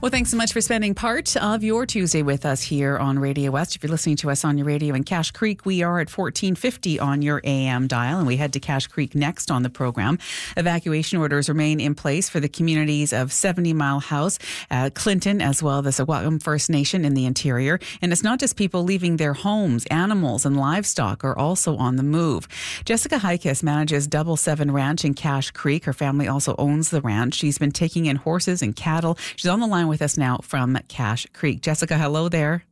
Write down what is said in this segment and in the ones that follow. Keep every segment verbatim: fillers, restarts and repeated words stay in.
Well, thanks so much for spending part of your Tuesday with us here on Radio West. If you're listening to us on your radio in Cache Creek, we are at fourteen fifty on your A M dial, and we head to Cache Creek next on the program. Evacuation orders remain in place for the communities of seventy Mile House, uh, Clinton, as well as the Secwepemc First Nation in the interior. And it's not just people leaving their homes. Animals and livestock are also on the move. Jessica Heikes manages Double Seven Ranch in Cache Creek. Her family also owns the ranch. She's been taking in horses and cattle. She's on the line with us now from Cache Creek. Jessica, hello there.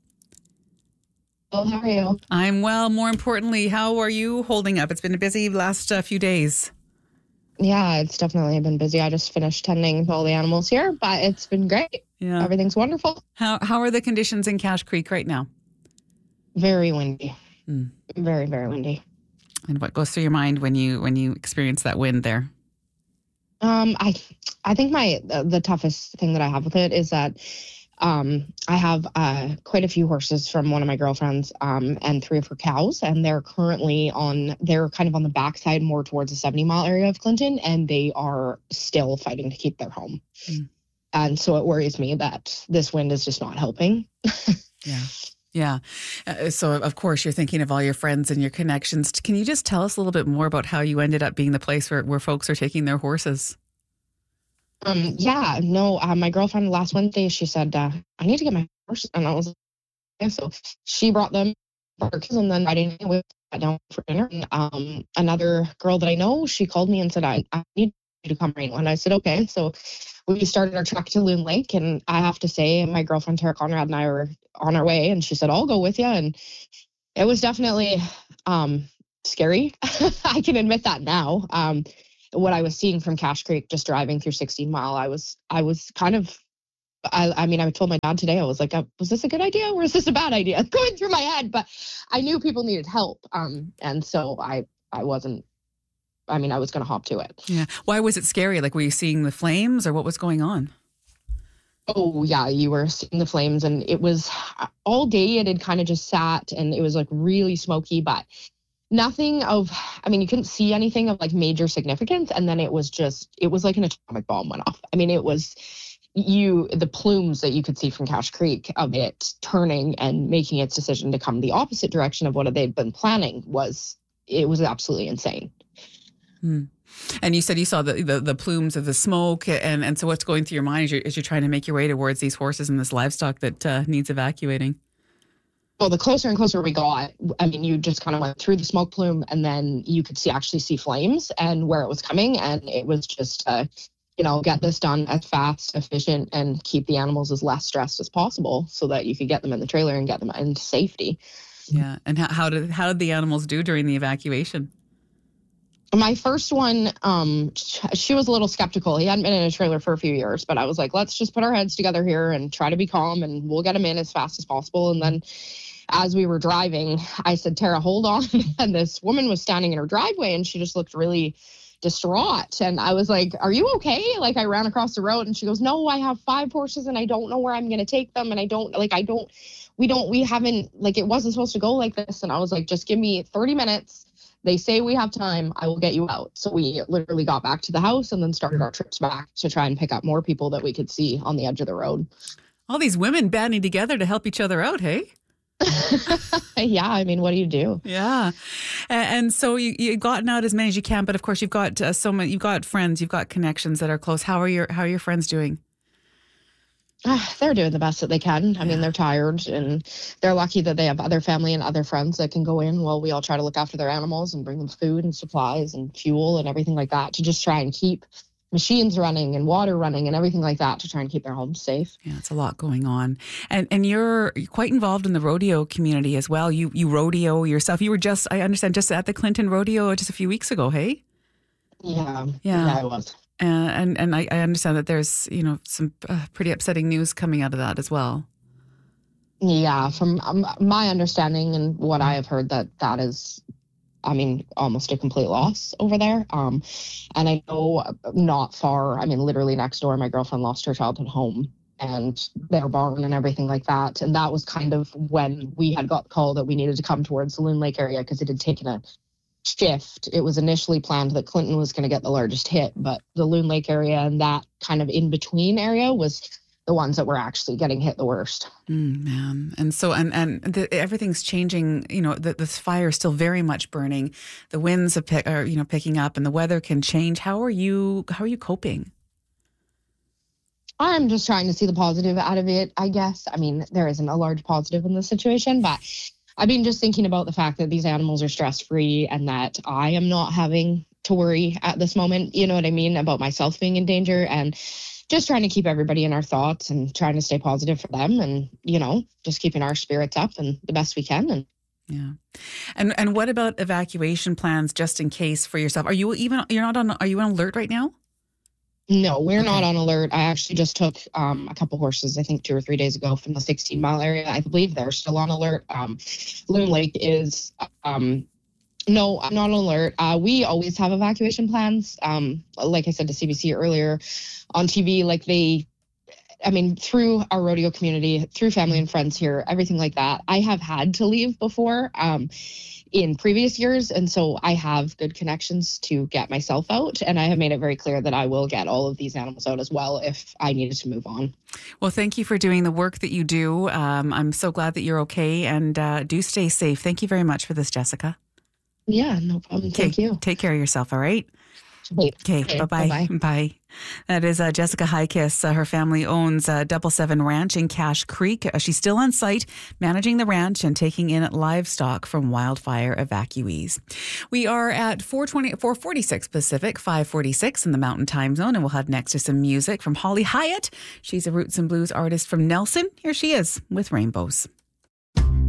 Well, how are you? I'm well. More importantly, how are you holding up? It's been a busy last uh, few days. Yeah, it's definitely been busy. I just finished tending to all the animals here, but it's been great. Yeah. Everything's wonderful. How how are the conditions in Cache Creek right now? Very windy. Mm. Very, very windy. And what goes through your mind when you when you experience that wind there? Um, I I think my the, the toughest thing that I have with it is that um, I have uh, quite a few horses from one of my girlfriends um, and three of her cows, and they're currently on, they're kind of on the backside more towards the seventy mile area of Clinton, and they are still fighting to keep their home. Mm. And so it worries me that this wind is just not helping. Yeah. Yeah. Uh, so, of course, you're thinking of all your friends and your connections. Can you just tell us a little bit more about how you ended up being the place where, where folks are taking their horses? Um, yeah, no, uh, my girlfriend last Wednesday, she said, uh, I need to get my horse. And I was like, yeah. So she brought them, and then Friday night we sat down for dinner. And um, another girl that I know, she called me and said, I, I need you to come rain. And I said, okay. So we started our trek to Loon Lake. And I have to say, my girlfriend, Tara Conrad, and I were on our way. And she said, I'll go with you. And it was definitely um, scary. I can admit that now. Um, what I was seeing from Cache Creek, just driving through sixteen mile, I was, I was kind of, I, I mean, I told my dad today, I was like, was this a good idea or is this a bad idea? Going through my head, but I knew people needed help. Um, and so I, I wasn't, I mean, I was going to hop to it. Yeah. Why was it scary? Like, were you seeing the flames or what was going on? Oh, yeah, you were seeing the flames, and it was all day. It had kind of just sat, and it was like really smoky, but nothing of, I mean, you couldn't see anything of like major significance. And then it was just, it was like an atomic bomb went off. I mean, it was you, the plumes that you could see from Cache Creek of it turning and making its decision to come the opposite direction of what they'd been planning was, it was absolutely insane. Hmm. And you said you saw the, the the plumes of the smoke, and, and so what's going through your mind as you're, as you're trying to make your way towards these horses and this livestock that uh, needs evacuating? Well, the closer and closer we got, I mean, you just kind of went through the smoke plume, and then you could see actually see flames and where it was coming, and it was just, uh, you know, get this done as fast, efficient, and keep the animals as less stressed as possible, so that you could get them in the trailer and get them into safety. Yeah, and how, how did how did the animals do during the evacuation? My first one, um, she was a little skeptical. He hadn't been in a trailer for a few years, but I was like, let's just put our heads together here and try to be calm, and we'll get him in as fast as possible. And then as we were driving, I said, Tara, hold on. And this woman was standing in her driveway, and she just looked really distraught. And I was like, are you okay? Like, I ran across the road, and she goes, no, I have five horses and I don't know where I'm going to take them. And I don't like, I don't, we don't, we haven't, like, it wasn't supposed to go like this. And I was like, just give me thirty minutes. They say we have time, I will get you out. So we literally got back to the house and then started our trips back to try and pick up more people that we could see on the edge of the road. All these women banding together to help each other out, hey? Yeah, I mean, what do you do? Yeah. And so you, you've gotten out as many as you can, but of course you've got uh, so many, you've got friends, you've got connections that are close. How are your, how are your friends doing? Uh, they're doing the best that they can. I yeah. mean, they're tired, and they're lucky that they have other family and other friends that can go in while we all try to look after their animals and bring them food and supplies and fuel and everything like that to just try and keep machines running and water running and everything like that to try and keep their homes safe. Yeah, it's a lot going on. And and you're quite involved in the rodeo community as well. You you rodeo yourself. You were just, I understand, just at the Clinton Rodeo just a few weeks ago, hey? Yeah. Yeah, yeah I was. Uh, and and I, I understand that there's, you know, some uh, pretty upsetting news coming out of that as well. Yeah, from um, my understanding and what I have heard, that that is, I mean, almost a complete loss over there. Um, and I know not far, I mean, literally next door, my girlfriend lost her childhood home and their barn and everything like that. And that was kind of when we had got the call that we needed to come towards the Loon Lake area because it had taken a shift. It was initially planned that Clinton was going to get the largest hit, but the Loon Lake area and that kind of in-between area was the ones that were actually getting hit the worst. Mm, man. And so, and, and the, everything's changing, you know, the, this fire is still very much burning. The winds are, pick, are, you know, picking up and the weather can change. How are you, how are you coping? I'm just trying to see the positive out of it, I guess. I mean, there isn't a large positive in this situation, but I've been just thinking about the fact that these animals are stress-free and that I am not having to worry at this moment, you know what I mean, about myself being in danger, and just trying to keep everybody in our thoughts and trying to stay positive for them, and, you know, just keeping our spirits up and the best we can. And yeah. And and what about evacuation plans just in case for yourself? Are you even, you're not on, are you on alert right now? No, we're okay. Not on alert. I actually just took um, a couple horses, I think two or three days ago, from the sixteen mile area. I believe they're still on alert. Um, Loon Lake is, um, no, I'm not on alert. Uh, we always have evacuation plans. Um, like I said to C B C earlier on T V, like they, I mean, through our rodeo community, through family and friends here, everything like that. I have had to leave before. Um, in previous years. And so I have good connections to get myself out. And I have made it very clear that I will get all of these animals out as well if I needed to move on. Well, thank you for doing the work that you do. Um, I'm so glad that you're okay, and uh, do stay safe. Thank you very much for this, Jessica. Yeah, no problem. Thank you. Take care of yourself, all right? Okay, okay, bye-bye. Bye-bye. Bye. That is uh, Jessica Highkiss. Uh, her family owns uh, Double Seven Ranch in Cache Creek. Uh, she's still on site, managing the ranch and taking in livestock from wildfire evacuees. We are at four twenty, four forty-six Pacific, five forty-six in the Mountain Time Zone, and we'll head next to some music from Holly Hyatt. She's a roots and blues artist from Nelson. Here she is with Rainbows.